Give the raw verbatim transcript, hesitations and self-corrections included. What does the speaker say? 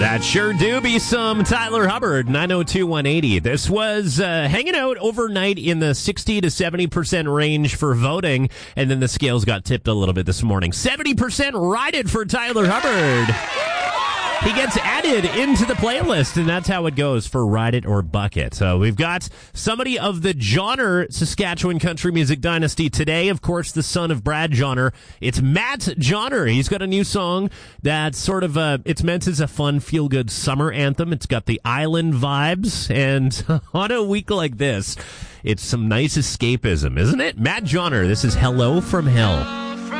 That sure do be some Tyler Hubbard, nine oh two one eighty. This was uh, hanging out overnight in the sixty to seventy percent range for voting, and then the scales got tipped a little bit this morning. seventy percent ride it for Tyler Hubbard. He gets added into the playlist, and that's how it goes for Ride It or Bucket. So we've got somebody of the Johnner Saskatchewan country music dynasty today. Of course, the son of Brad Johnner. It's Matt Johnner. He's got a new song that's sort of a, it's meant as a fun, feel-good summer anthem. It's got the island vibes, and on a week like this, it's some nice escapism, isn't it? Matt Johnner, this is Hello from Hell.